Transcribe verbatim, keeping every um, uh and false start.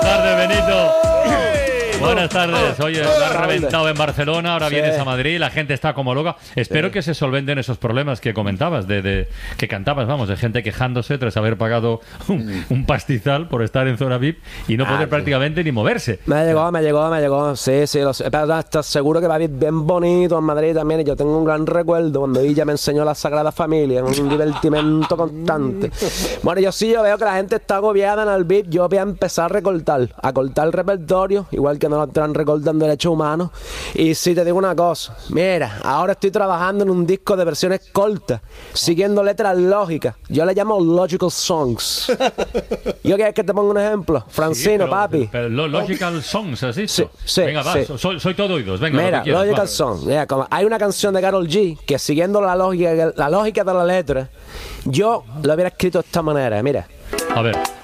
tardes, Benito. Buenas tardes. Oye, lo has reventado en Barcelona, ahora sí. vienes a Madrid, la gente está como loca. Espero sí. que se solventen esos problemas que comentabas, de, de que cantabas, vamos, de gente quejándose tras haber pagado un, un pastizal por estar en zona V I P y no poder ah, prácticamente sí. ni moverse. Me llegó, me llegó, me llegó. Sí, sí, lo sé. Pero estás seguro que va a ir bien bonito en Madrid también. Y yo tengo un gran recuerdo cuando ella me enseñó la Sagrada Familia, un divertimento constante. Bueno, yo sí, yo veo que la gente está agobiada en el V I P. Yo voy a empezar a recortar, a cortar el repertorio, igual que no lo están recortando derechos humanos. Y sí te digo una cosa, mira, ahora estoy trabajando en un disco de versiones cortas, siguiendo letras lógicas. Yo le llamo Logical Songs. ¿Yo quieres que te ponga un ejemplo? Francino, sí, pero, papi. Pero, pero Logical Songs, ¿así? Sí, sí, venga, va, sí. soy, soy todo oídos. Venga, mira, quieras, Logical va. Songs. Mira, como hay una canción de Karol G que siguiendo la lógica, la lógica de la letra, yo lo hubiera escrito de esta manera, mira. A ver.